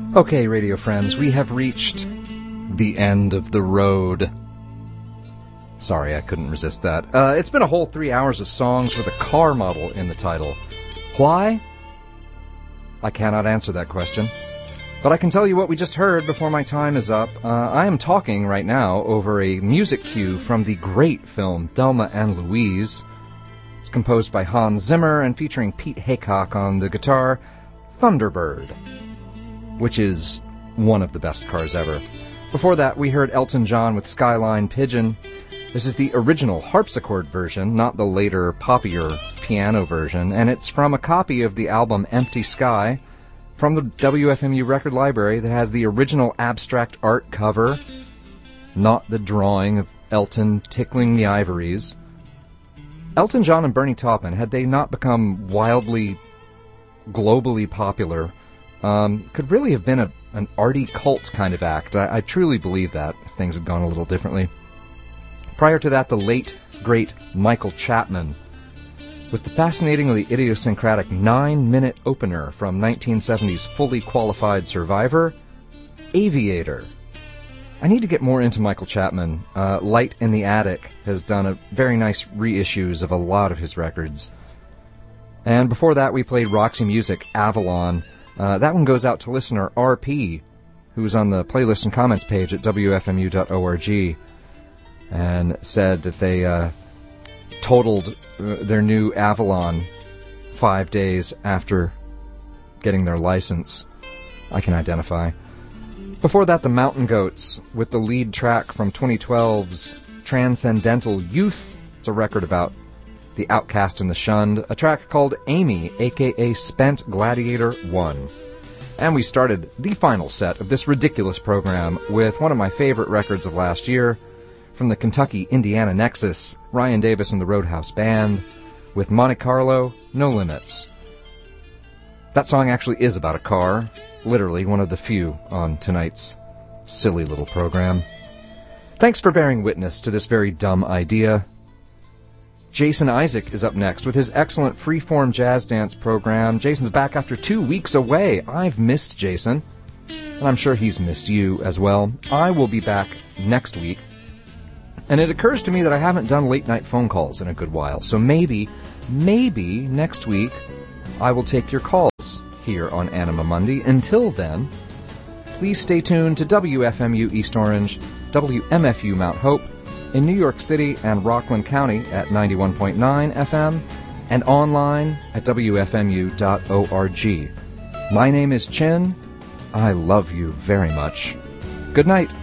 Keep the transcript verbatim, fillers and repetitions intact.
Okay, radio friends, we have reached the end of the road. Sorry, I couldn't resist that. Uh, it's been a whole three hours of songs with a car model in the title. Why? I cannot answer that question. But I can tell you what we just heard before my time is up. Uh, I am talking right now over a music cue from the great film Thelma and Louise. It's composed by Hans Zimmer and featuring Pete Haycock on the guitar, Thunderbird, which is one of the best cars ever. Before that, we heard Elton John with Skyline Pigeon. This is the original harpsichord version, not the later, poppier piano version, and it's from a copy of the album Empty Sky from the W F M U record library that has the original abstract art cover, not the drawing of Elton tickling the ivories. Elton John and Bernie Taupin, had they not become wildly, globally popular, um, could really have been a, an arty cult kind of act. I, I truly believe that, if things had gone a little differently. Prior to that, the late, great Michael Chapman, with the fascinatingly idiosyncratic nine-minute opener from nineteen seventies Fully Qualified Survivor, Aviator. I need to get more into Michael Chapman. Uh, Light in the Attic has done a very nice reissues of a lot of his records. And before that, we played Roxy Music, Avalon. Uh, that one goes out to listener R P, who's on the playlist and comments page at W F M U dot org, and said that they uh, totaled uh, their new Avalon five days after getting their license. I can identify. Before that, the Mountain Goats with the lead track from twenty twelve's Transcendental Youth. It's a record about the outcast and the shunned. A track called Amy, aka Spent Gladiator one. And we started the final set of this ridiculous program with one of my favorite records of last year from the Kentucky-Indiana Nexus, Ryan Davis and the Roadhouse Band, with Monte Carlo, No Limits. That song actually is about a car, literally one of the few on tonight's silly little program. Thanks for bearing witness to this very dumb idea. Jason Isaac is up next with his excellent freeform jazz dance program. Jason's back after two weeks away. I've missed Jason, and I'm sure he's missed you as well. I will be back next week, and it occurs to me that I haven't done late-night phone calls in a good while, so maybe, maybe next week I will take your calls here on Anima Mundi. Until then, please stay tuned to W F M U East Orange, W M F U Mount Hope, in New York City and Rockland County at ninety-one point nine F M, and online at W F M U dot org. My name is Chin. I love you very much. Good night.